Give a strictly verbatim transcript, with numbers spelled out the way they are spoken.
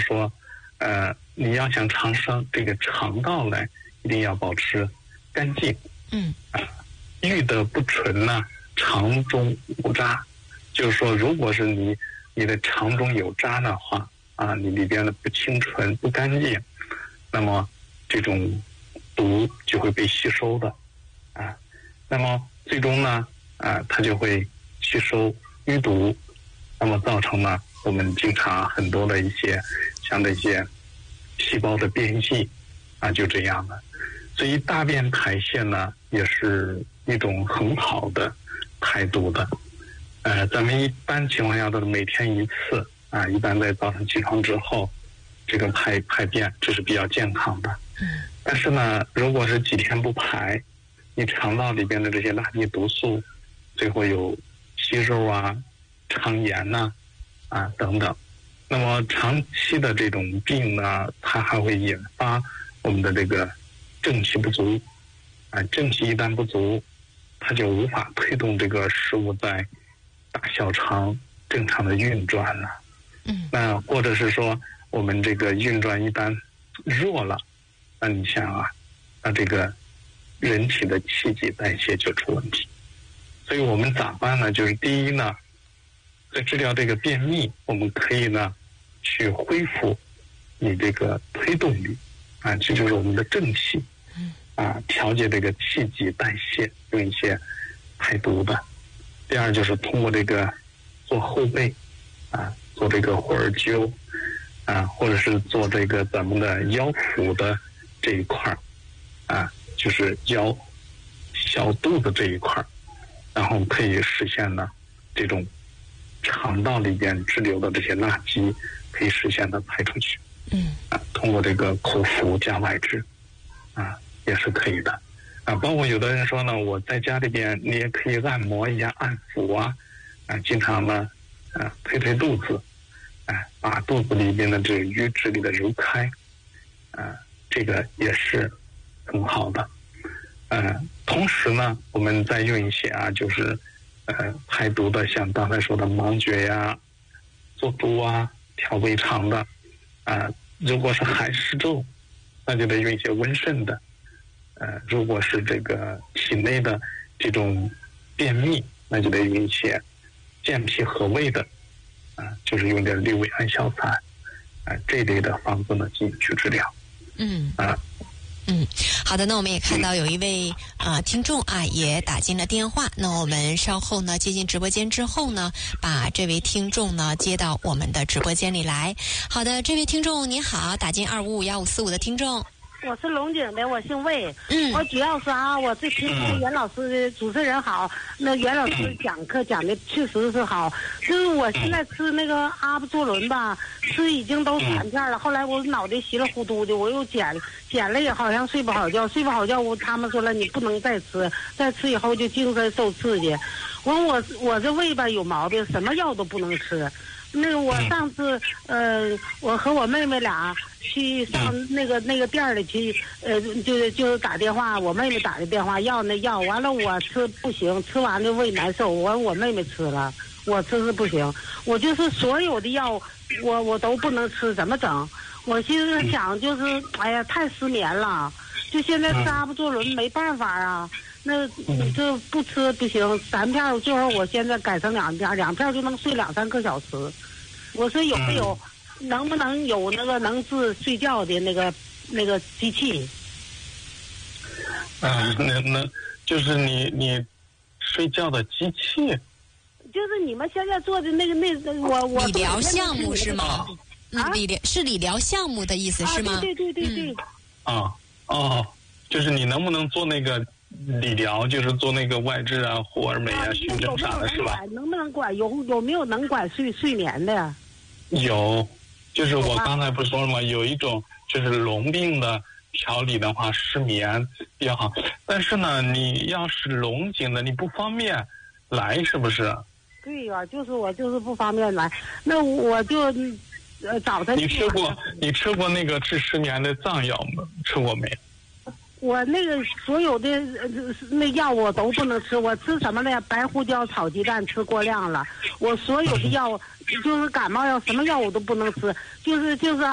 说，呃，你要想长生，这个肠道呢一定要保持干净。 嗯啊，欲得不纯呢，肠中无渣。就是说，如果是你你的肠中有渣的话，啊，你里边的不清纯不干净，那么这种毒就会被吸收的，啊，那么最终呢，啊，它就会吸收淤毒，那么造成呢我们经常很多的一些像这些细胞的变异啊，就这样的。所以大便排泄呢也是一种很好的排毒的。呃，咱们一般情况下都是每天一次啊，一般在早上起床之后，这个排排便这是比较健康的。但是呢，如果是几天不排，你肠道里边的这些垃圾毒素，最后有息肉啊、肠炎呐 啊, 啊等等。那么长期的这种病呢，它还会引发我们的这个正气不足啊，正气一旦不足，它就无法推动这个食物在大小肠正常的运转了。 嗯， 那或者是说我们这个运转一旦弱了，那你想啊，那这个人体的气机代谢就出问题。所以我们咋办呢？就是第一呢，在治疗这个便秘，我们可以呢去恢复你这个推动力啊，这就是我们的正气啊，调节这个气机代谢，用一些排毒的。第二就是通过这个做后背啊，做这个火耳灸啊，或者是做这个咱们的腰腹的这一块儿啊，就是腰小肚子这一块儿，然后可以实现呢这种肠道里边滞留的这些垃圾可以实现的排出去。 嗯啊，通过这个口服加外治啊也是可以的啊。包括有的人说呢，我在家里边你也可以按摩一下、按抚啊啊，经常呢啊推推肚子，哎、啊，把肚子里边的这瘀滞给它揉开啊，这个也是很好的。呃，同时呢，我们再用一些啊，就是呃排毒的，像刚才说的芒蕨呀、做肚啊、调胃肠的啊。如果是海湿症，那就得用一些温肾的。呃，如果是这个体内的这种便秘，那就得用一些健脾和胃的啊，就是用点六味安消散啊这类的方子呢进行去治疗。 嗯啊。 嗯，好的，那我们也看到有一位啊、呃、听众啊也打进了电话，那我们稍后呢接进直播间之后呢，把这位听众呢接到我们的直播间里来。好的，这位听众您好，打进二五五幺五四五的听众。 我是龙井的，我姓魏。 嗯， 我主要是啊，我最听袁老师的主持人好，那袁老师讲课讲的确实是好。就是我现在吃那个阿布唑仑吧，吃已经都三片了。后来我脑袋稀里糊涂的，我又减减了，也好像睡不好觉，睡不好觉，我他们说了你不能再吃，再吃以后就精神受刺激。我我我这胃吧有毛病，什么药都不能吃。那个我上次呃，我和我妹妹俩去上那个那个店里去，呃，就就打电话，我妹妹打的电话要那药，完了我吃不行，吃完了胃难受，我我妹妹吃了，我吃是不行，我就是所有的药我我都不能吃，怎么整？我寻思想就是，哎呀，太失眠了，就现在吃阿布唑仑没办法啊。那你这不吃不行，三片最后我现在改成两片，两片就能睡两三个小时。我说有没有，能不能有那个能治睡觉的那个那个机器？ 啊，那那就是你你睡觉的机器。 就是你们现在做的那个那我我理疗项目是吗？ 啊， 理疗是理疗项目的意思是吗？ 对对对对对。 啊哦，就是你能不能做那个？理疗就是做那个外治啊、活尔美啊、熏蒸啥的，是吧？ 能不能管有有没有能管睡睡眠的？ 有，就是我刚才不是说了吗？有一种就是龙病的调理的话，失眠比较好。但是呢，你要是龙井的，你不方便来，是不是？ 对呀、啊，就是我就是不方便来，那我就呃找他。 你吃过你吃过那个治失眠的藏药吗？吃过没？ 我那个所有的那药我都不能吃，我吃什么呢？白胡椒炒鸡蛋吃过量了。我所有的药就是感冒药，什么药我都不能吃，就是就是